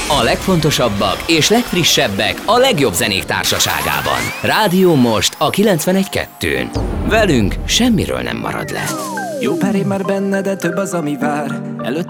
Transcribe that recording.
A legfontosabbak és legfrissebbek a legjobb zenék társaságában. Rádió Most a 91.2-n. Velünk semmiről nem marad le. Jó pár év már benne, de több az, ami vár. Előtte